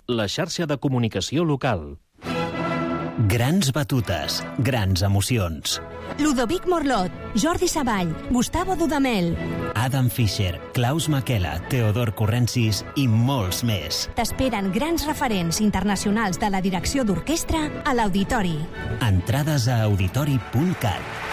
la xarxa de comunicació local. Grans batutes, grans emocions. Ludovic Morlot, Jordi Savall, Gustavo Dudamel, Adam Fischer, Klaus Makela, Teodor Corrensis i molts més. T'esperen grans referents internacionals de la direcció d'orquestra a l'Auditori. Entrades a auditori.cat.